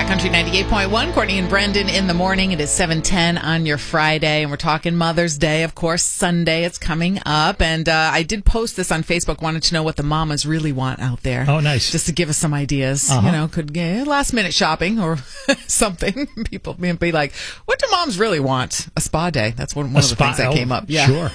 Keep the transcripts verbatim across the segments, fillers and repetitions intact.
Cat Country ninety-eight point one. Courtney and Brendan in the morning. It is seven ten on your Friday, and we're talking Mother's Day. Of course, Sunday, it's coming up. And uh, I did post this on Facebook, wanted to know what the mamas really want out there. Oh, nice. Just to give us some ideas. Uh-huh. You know, could get last-minute shopping or something. People be like, what do moms really want? A spa day. That's one, one a of the spa, things that oh, came up. Yeah. Sure.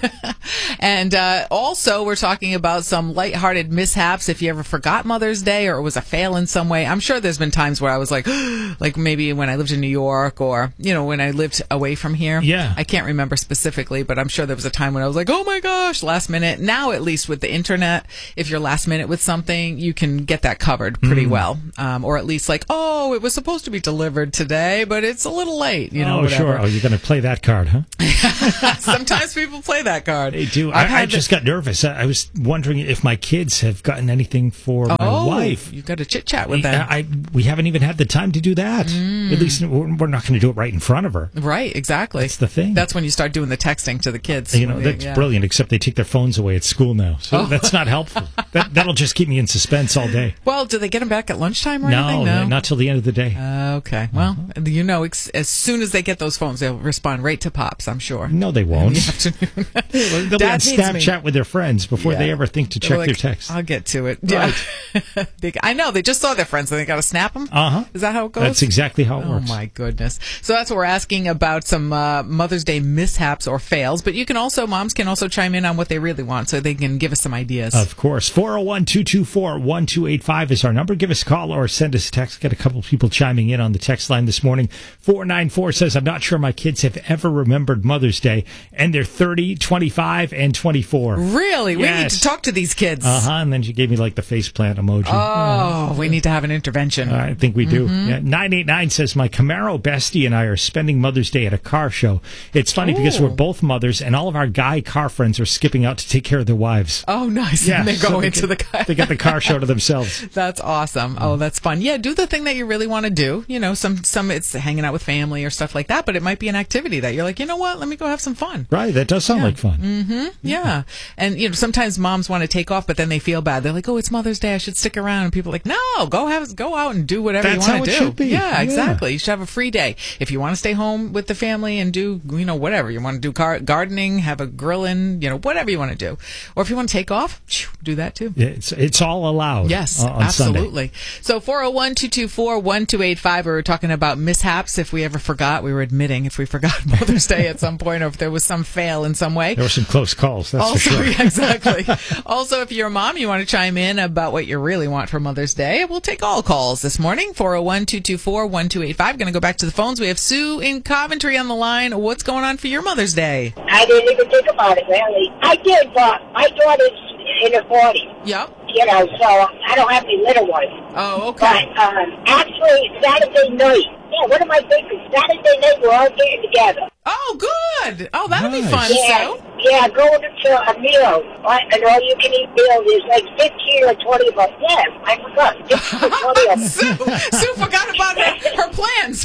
And uh, also, we're talking about some lighthearted mishaps if you ever forgot Mother's Day or it was a fail in some way. I'm sure there's been times where I was like, like maybe when I lived in New York or, you know, when I lived away from here. Yeah. I can't remember specifically, but I'm sure there was a time when I was like, oh my gosh, last minute. Now, at least with the internet, if you're last minute with something, you can get that covered pretty mm. well. Um, or at least like, oh, it was supposed to be delivered today, but it's a little late, you know, Oh, whatever. sure. Oh, you're going to play that card, huh? Sometimes people play that card. They do. I, I just got nervous. I, I was wondering if my kids have gotten anything for my oh, wife. You've got to chit chat with them. I, I, we haven't even had the time to do that. Mm. At least we're, we're not going to do it right in front of her. Right, exactly. That's the thing. That's when you start doing the texting to the kids. You know, that's yeah. brilliant, except they take their phones away at school now. So oh. that's not helpful. that, that'll just keep me in suspense all day. Well, do they get them back at lunchtime or no, anything? No, not till the end of the day. Uh, okay. Well, uh-huh. you know, ex- as soon as they get those phones, they'll respond right to Pops, I'm sure. No, they won't. In the afternoon. They'll be on Snapchat with their friends before yeah. they ever think to check like, their texts. I'll get to it. Yeah. Right. they, I know. They just saw their friends and they got to snap them. Uh-huh. Is that how it goes? That's exactly how it oh, works. Oh, my goodness. So that's what we're asking about, some uh, Mother's Day mishaps or fails. But you can also, moms can also chime in on what they really want so they can give us some ideas. Of course. four oh one, two two four, one two eight five is our number. Give us a call or send us a text. Got a couple of people chiming in on the text line this morning. four nine four says, I'm not sure my kids have ever remembered Mother's Day, and they're thirty, twenty-five, and twenty-four. Really? Yes. We need to talk to these kids. Uh-huh. And then she gave me like the faceplant emoji. Oh, uh, we need to have an intervention. Uh, I think we do. Mm-hmm. Yeah. nine eight nine says, my Camaro bestie and I are spending Mother's Day at a car show. It's funny Ooh. because we're both mothers, and all of our guy car friends are skipping out to take care of their wives. Oh, nice. Yeah, and they go so into they the car. They get the car show to themselves. That's awesome. Oh, that's fun. Yeah, do the thing that you really want to do. You know, some some it's hanging out with family or stuff like that, but it might be an activity that you're like, you know what, let me go have some fun. Right, that does sound yeah. like fun. Mm-hmm. Yeah. yeah. And, you know, sometimes moms want to take off, but then they feel bad. They're like, oh, it's Mother's Day, I should stick around. And people are like, no, go have go out and do whatever That's you want to do. Should be. Yeah, yeah, exactly. You should have a free day. If you want to stay home with the family and do, you know, whatever. You want to do car- gardening, have a grilling, you know, whatever you want to do. Or if you want to take off, do that too. It's it's all allowed. Yes, uh, on absolutely. Sunday. So four oh one, two two four, one two eight five, we were talking about mishaps if we ever forgot. We were admitting if we forgot Mother's Day at some point or if there was some fail in some way. There were some close calls, that's also, for sure. Yeah, exactly. Also, if you're a mom, you want to chime in about what you really want for Mother's Day, we'll take all calls this morning. four oh one, two two four, one two eight five. Going to go back to the phones. We have Sue in Coventry on the line. What's going on for your Mother's Day? I didn't even think about it, really. I did, but my daughter's in her forties. Yep. You know, so I don't have any little ones. Oh, okay. But um, actually, Saturday night, yeah, what am I thinking? Saturday night, we're all getting together. Oh, good. Oh, that'll nice. be fun, yeah, Sue. Yeah, going to a meal, an all-you-can-eat meal. There's like fifteen or twenty of us. Yeah, I forgot. fifteen or twenty of us. Sue, Sue forgot about her, her plans.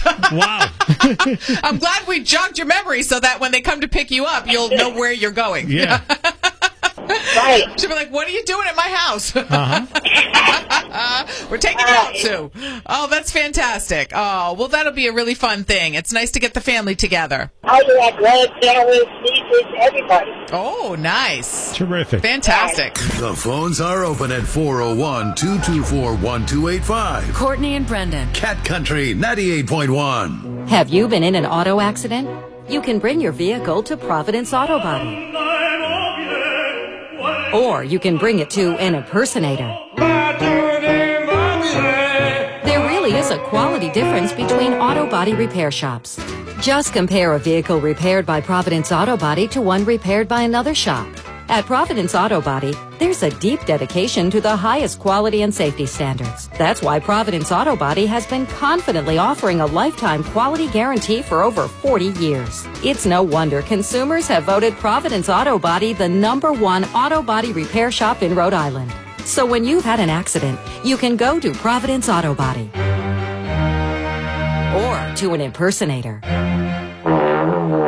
Wow. I'm glad we jogged your memory so that when they come to pick you up, you'll know where you're going. Yeah. Right. She'll be like, what are you doing at my house? Uh-huh. We're taking you out, Sue. Oh, that's fantastic. Oh, well, that'll be a really fun thing. It's nice to get the family together. Oh, yeah, grandparents, nieces, everybody. Oh, nice. Terrific. Fantastic. The phones are open at four oh one, two two four, one two eight five. Courtney and Brendan. Cat Country ninety-eight point one. Have you been in an auto accident? You can bring your vehicle to Providence Auto Body. Or you can bring it to an impersonator. There really is a quality difference between auto body repair shops. Just compare a vehicle repaired by Providence Auto Body to one repaired by another shop. At Providence Auto Body, there's a deep dedication to the highest quality and safety standards. That's why Providence Auto Body has been confidently offering a lifetime quality guarantee for over forty years. It's no wonder consumers have voted Providence Auto Body the number one auto body repair shop in Rhode Island. So when you've had an accident, you can go to Providence Auto Body. Or to an impersonator.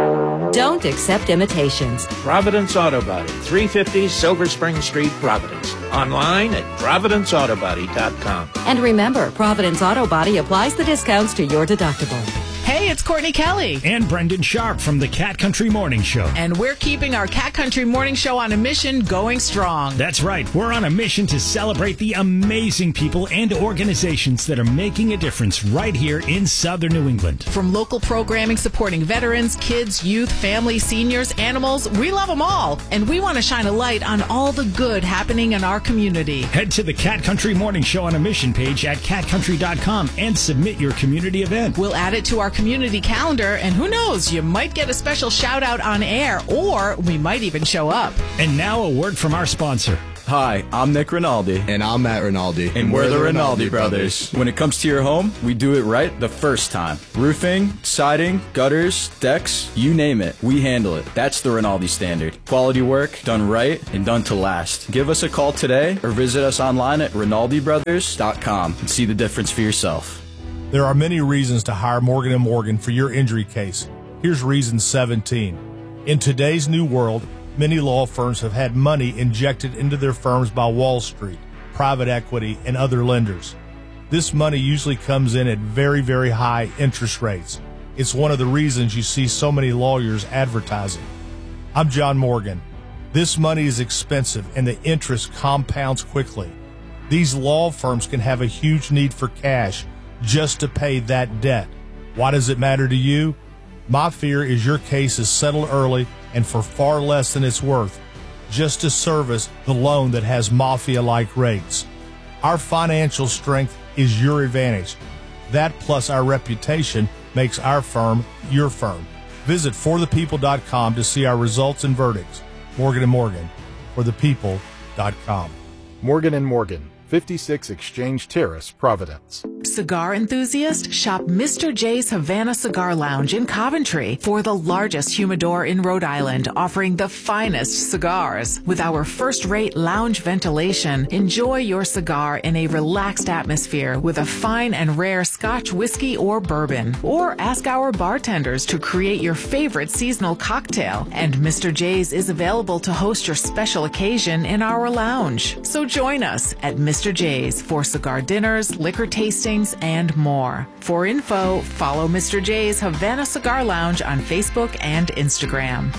Don't accept imitations. Providence Auto Body, three fifty Silver Spring Street, Providence. Online at providence auto body dot com. And remember, Providence Auto Body applies the discounts to your deductible. Hey, it's Courtney Kelly. And Brendan Sharp from the Cat Country Morning Show. And we're keeping our Cat Country Morning Show on a mission going strong. That's right. We're on a mission to celebrate the amazing people and organizations that are making a difference right here in Southern New England. From local programming supporting veterans, kids, youth, families, seniors, animals, we love them all. And we want to shine a light on all the good happening in our community. Head to the Cat Country Morning Show on a mission page at cat country dot com and submit your community event. We'll add it to our community calendar, and who knows, you might get a special shout out on air, or we might even show up. And now a word from our sponsor. Hi, I'm Nick Rinaldi. And I'm Matt Rinaldi. And, and we're, we're the Rinaldi, Rinaldi brothers. brothers. When it comes to your home, we do it right the first time. Roofing, siding, gutters, decks, you name it, we handle it. That's the Rinaldi standard. Quality work, done right, and done to last. Give us a call today or visit us online at rinaldi brothers dot com and see the difference for yourself. There are many reasons to hire Morgan and Morgan for your injury case. Here's reason seventeen. In today's new world, many law firms have had money injected into their firms by Wall Street, private equity, and other lenders. This money usually comes in at very, very high interest rates. It's one of the reasons you see so many lawyers advertising. I'm John Morgan. This money is expensive and the interest compounds quickly. These law firms can have a huge need for cash just to pay that debt. Why does it matter to you? My fear is your case is settled early and for far less than it's worth, just to service the loan that has mafia-like rates. Our financial strength is your advantage. That plus our reputation makes our firm your firm. Visit for the people dot com to see our results and verdicts. Morgan and Morgan, for the people dot com. Morgan and Morgan, fifty-six Exchange Terrace, Providence. Cigar enthusiast, shop Mister J's Havana Cigar Lounge in Coventry for the largest humidor in Rhode Island, offering the finest cigars. With our first-rate lounge ventilation, enjoy your cigar in a relaxed atmosphere with a fine and rare Scotch whiskey or bourbon. Or ask our bartenders to create your favorite seasonal cocktail. And Mister J's is available to host your special occasion in our lounge. So join us at Mister J's for cigar dinners, liquor tastings, and more. For info, follow Mister J's Havana Cigar Lounge on Facebook and Instagram.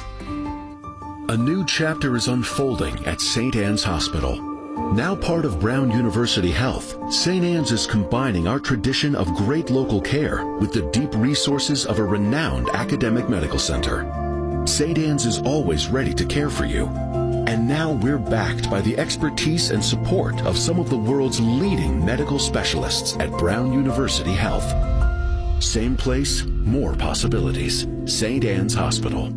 A new chapter is unfolding at Saint Anne's Hospital. Now part of Brown University Health, Saint Anne's is combining our tradition of great local care with the deep resources of a renowned academic medical center. Saint Anne's is always ready to care for you. And now we're backed by the expertise and support of some of the world's leading medical specialists at Brown University Health. Same place, more possibilities. Saint Anne's Hospital.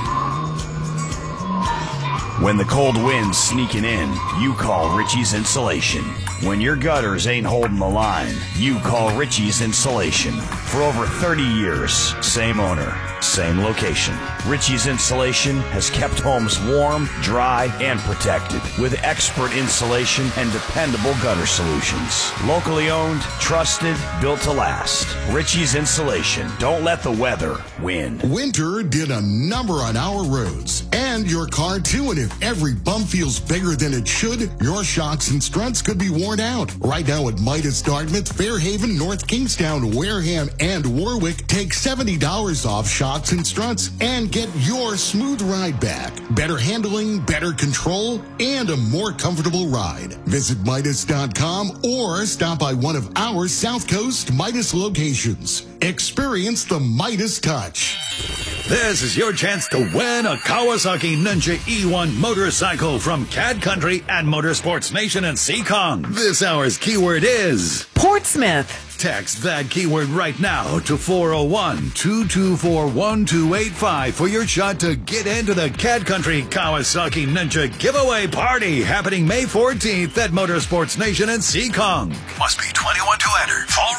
When the cold wind's sneaking in, you call Richie's Insulation. When your gutters ain't holding the line, you call Richie's Insulation. For over thirty years, same owner, same location. Richie's Insulation has kept homes warm, dry, and protected with expert insulation and dependable gutter solutions. Locally owned, trusted, built to last. Richie's Insulation. Don't let the weather win. Winter did a number on our roads and your car too, and if every bump feels bigger than it should, your shocks and struts could be worn out. Right now at Midas Dartmouth, Fairhaven, North Kingstown, Wareham, and Warwick, take seventy dollars off shocks and struts and get your smooth ride back. Better handling, better control, and a more comfortable ride. Visit Midas dot com or stop by one of our South Coast Midas locations. Experience the Midas touch. This is your chance to win a Kawasaki Ninja E one motorcycle from Cad Country and Motorsports Nation and Seacon. This hour's keyword is Portsmouth. Text that keyword right now to four oh one, two two four, one two eight five for your shot to get into the Cad Country Kawasaki Ninja giveaway party happening May fourteenth at Motorsports Nation and Seacon. Must be twenty-one to enter. Full rules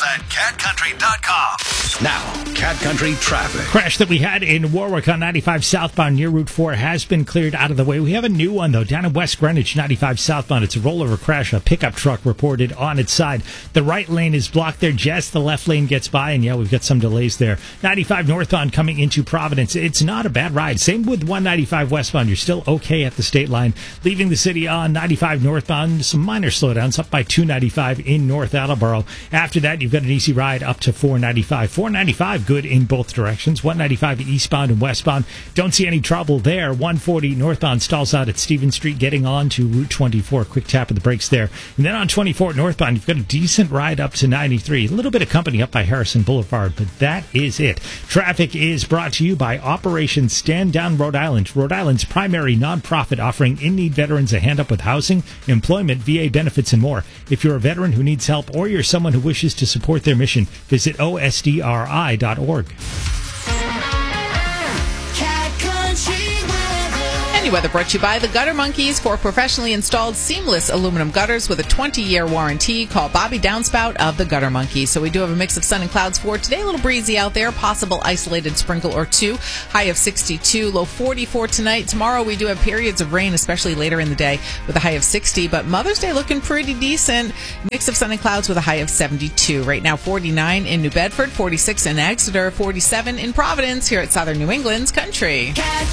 at cat country dot com. Now, Cat Country traffic. Crash that we had in Warwick on ninety-five southbound near Route four has been cleared out of the way. We have a new one, though, down in West Greenwich, ninety-five southbound. It's a rollover crash. A pickup truck reported on its side. The right lane is blocked there. Just the left lane gets by, and yeah, we've got some delays there. ninety-five northbound coming into Providence. It's not a bad ride. Same with one ninety-five westbound. You're still okay at the state line. Leaving the city on ninety-five northbound, some minor slowdowns up by two ninety-five in North Attleboro. After that, you've got an easy ride up to four ninety-five. four ninety-five good in both directions. one ninety-five eastbound and westbound. Don't see any trouble there. one forty northbound stalls out at Stevens Street getting on to Route twenty-four. Quick tap of the brakes there. And then on twenty-four northbound, you've got a decent ride up to ninety-three. A little bit of company up by Harrison Boulevard, but that is it. Traffic is brought to you by Operation Stand Down Rhode Island, Rhode Island's primary nonprofit offering in-need veterans a hand up with housing, employment, V A benefits, and more. If you're a veteran who needs help or you're someone who wishes to support their mission, visit O S D R I dot org. Any weather brought to you by the Gutter Monkeys for professionally installed seamless aluminum gutters with a twenty-year warranty. Call Bobby Downspout of the Gutter Monkeys. So we do have a mix of sun and clouds for today. A little breezy out there, possible isolated sprinkle or two. High of sixty-two, low forty-four tonight. Tomorrow we do have periods of rain, especially later in the day, with a high of sixty. But Mother's Day looking pretty decent. Mix of sun and clouds with a high of seventy-two. Right now forty-nine in New Bedford, forty-six in Exeter, forty-seven in Providence here at Southern New England's Country. Cat